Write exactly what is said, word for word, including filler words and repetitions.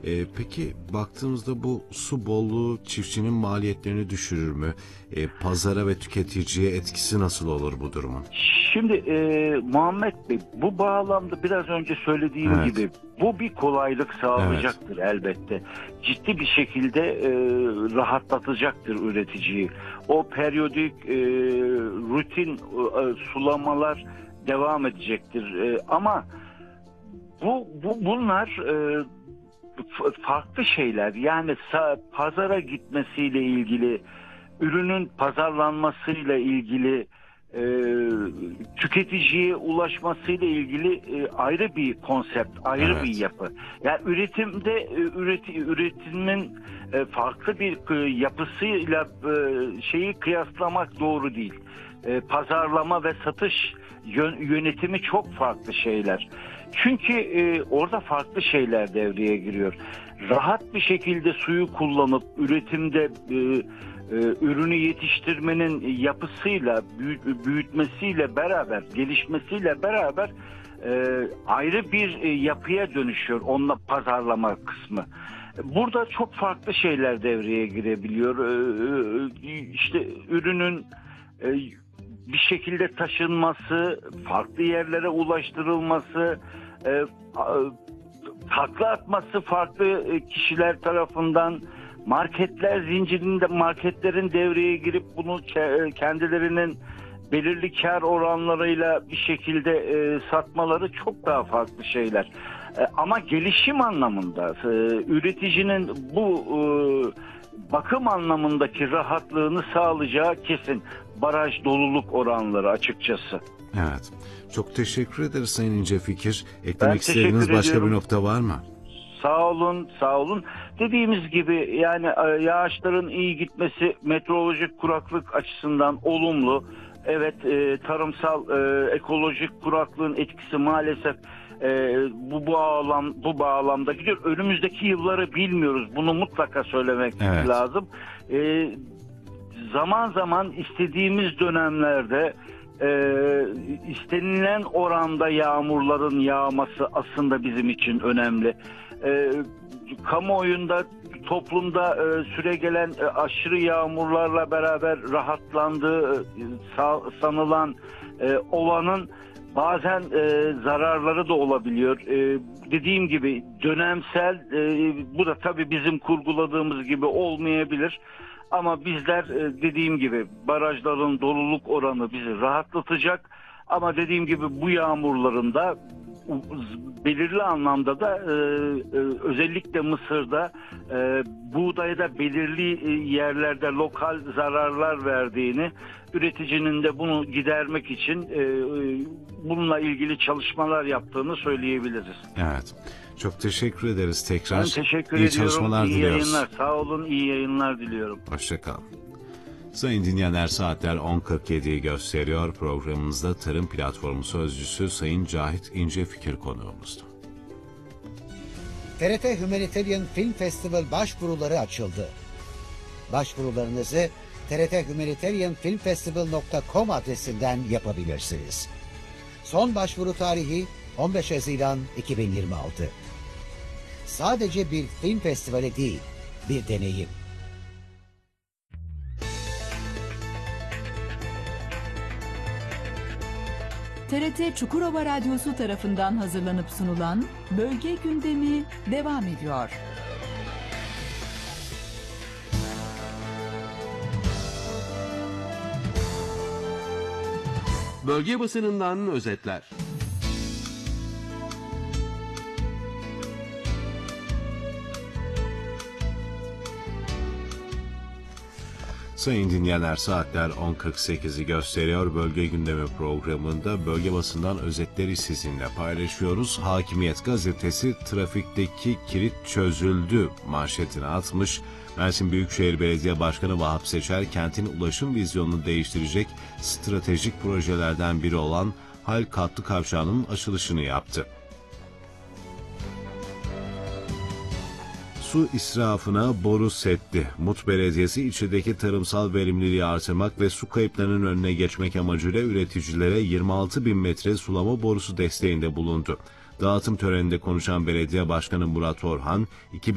E, peki baktığımızda bu su bolluğu çiftçinin maliyetlerini düşürür mü? E, pazara ve tüketiciye etkisi nasıl olur bu durumun? Şimdi e, Muhammed Bey, bu bağlamda biraz önce söylediğim Evet. gibi bu bir kolaylık sağlayacaktır elbette. Ciddi bir şekilde e, rahatlatacaktır üreticiyi. O periyodik e, rutin e, sulamalar devam edecektir. E, ama bu, bu bunlar e, f- farklı şeyler. Yani sa- pazara gitmesiyle ilgili, ürünün pazarlanmasıyla ilgili, e, tüketiciye ulaşmasıyla ilgili e, ayrı bir konsept, ayrı Evet. bir yapı. Yani üretimde e, üreti, üretimin e, farklı bir e, yapısıyla e, şeyi kıyaslamak doğru değil. E, pazarlama ve satış yön, yönetimi çok farklı şeyler. Çünkü e, orada farklı şeyler devreye giriyor. Rahat bir şekilde suyu kullanıp üretimde e, e, ürünü yetiştirmenin yapısıyla, büyü- büyütmesiyle beraber, gelişmesiyle beraber e, ayrı bir e, yapıya dönüşüyor onunla pazarlama kısmı. Burada çok farklı şeyler devreye girebiliyor. E, e, işte ürünün e, bir şekilde taşınması, farklı yerlere ulaştırılması, e, a- takla atması farklı e, kişiler tarafından, marketler zincirinde marketlerin devreye girip bunu ke- kendilerinin belirli kar oranlarıyla bir şekilde e, satmaları çok daha farklı şeyler. E, ama gelişim anlamında e, üreticinin bu e, bakım anlamındaki rahatlığını sağlayacağı kesin. Baraj doluluk oranları açıkçası. Evet. Çok teşekkür ederiz Sayın İnce Fikir. Ben Eklemek istediğiniz teşekkür başka bir ediyorum. nokta var mı? Sağ olun, sağ olun. Dediğimiz gibi yani e, yağışların iyi gitmesi meteorolojik kuraklık açısından olumlu. Evet, e, tarımsal e, ekolojik kuraklığın etkisi maalesef e, bu bağlam bu bağlamda gidiyor. Önümüzdeki yılları bilmiyoruz. Bunu mutlaka söylemek Evet. lazım. E, zaman zaman istediğimiz dönemlerde e, istenilen oranda yağmurların yağması aslında bizim için önemli. E, kamuoyunda, toplumda e, süregelen e, aşırı yağmurlarla beraber rahatlandığı e, sa- sanılan e, ovanın bazen e, zararları da olabiliyor. E, dediğim gibi dönemsel, e, bu da tabii bizim kurguladığımız gibi olmayabilir. Ama bizler e, dediğim gibi barajların doluluk oranı bizi rahatlatacak. Ama dediğim gibi bu yağmurların da belirli anlamda da e, e, özellikle Mısır'da e, buğdayda belirli e, yerlerde lokal zararlar verdiğini, üreticinin de bunu gidermek için e, e, bununla ilgili çalışmalar yaptığını söyleyebiliriz. Evet. Çok teşekkür ederiz tekrar. Ben teşekkür İyi ediyorum. çalışmalar İyi diliyoruz. yayınlar. Sağ olun. İyi yayınlar diliyorum. Hoşça kal. Sayın dinleyenler, saatler on kırk yediyi gösteriyor. Programımızda Tarım Platformu Sözcüsü Sayın Cahit İnce Fikir konuğumuzdu. T R T Humanitarian Film Festival başvuruları açıldı. Başvurularınızı t r t humanitarian film festival nokta com adresinden yapabilirsiniz. Son başvuru tarihi on beş Haziran iki bin yirmi altı. Sadece bir film festivali değil, bir deneyim. T R T Çukurova Radyosu tarafından hazırlanıp sunulan Bölge Gündemi devam ediyor. Bölge basınından özetler. Sayın dinleyenler, saatler on kırk sekizi gösteriyor. Bölge Gündemi programında bölge basından özetleri sizinle paylaşıyoruz. Hakimiyet gazetesi trafikteki kilit çözüldü manşetini atmış. Mersin Büyükşehir Belediye Başkanı Vahap Seçer, kentin ulaşım vizyonunu değiştirecek stratejik projelerden biri olan Hal Katlı Kavşağı'nın açılışını yaptı. Su israfına boru setti. Mut Belediyesi ilçedeki tarımsal verimliliği artırmak ve su kayıplarının önüne geçmek amacıyla üreticilere yirmi altı bin metre sulama borusu desteğinde bulundu. Dağıtım töreninde konuşan Belediye Başkanı Murat Orhan, iki bin